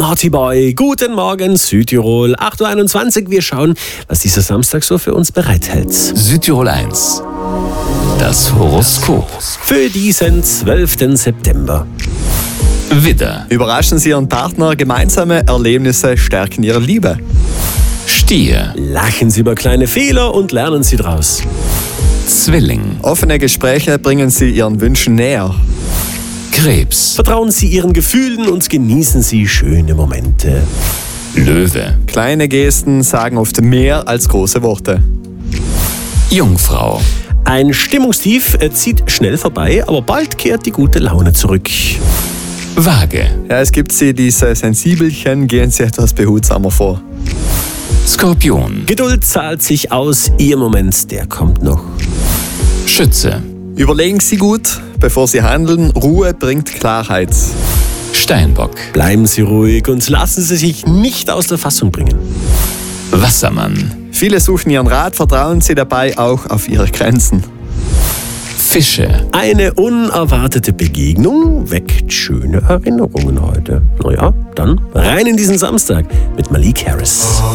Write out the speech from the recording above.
Marty Boy. Guten Morgen, Südtirol. 8.21 Uhr. Wir schauen, was dieser Samstag so für uns bereithält. Südtirol 1. Das Horoskop. Für diesen 12. September. Widder, Überraschen Sie Ihren Partner, gemeinsame Erlebnisse stärken Ihre Liebe. Stier, Lachen Sie über kleine Fehler und lernen Sie draus. Zwilling, Offene Gespräche bringen Sie Ihren Wünschen näher. Krebs, Vertrauen Sie Ihren Gefühlen und genießen Sie schöne Momente. Löwe, Kleine Gesten sagen oft mehr als große Worte. Jungfrau, Ein Stimmungstief zieht schnell vorbei, aber bald kehrt die gute Laune zurück. Waage, Ja, es gibt Sie, diese Sensibelchen, gehen Sie etwas behutsamer vor. Skorpion, Geduld zahlt sich aus, Ihr Moment, der kommt noch. Schütze, Überlegen Sie gut, bevor Sie handeln. Ruhe bringt Klarheit. Steinbock, Bleiben Sie ruhig und lassen Sie sich nicht aus der Fassung bringen. Wassermann, Viele suchen Ihren Rat, vertrauen Sie dabei auch auf Ihre Grenzen. Fische, Eine unerwartete Begegnung weckt schöne Erinnerungen heute. Naja, dann rein in diesen Samstag mit Malik Harris.